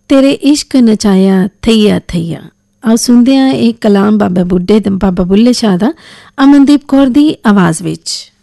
तेरे इश्क नचाया थैया थैया। आओ सुनते हैं एक कलाम बाबा बुल्ले शाह दा अमनदीप कौर दी आवाज़ विच।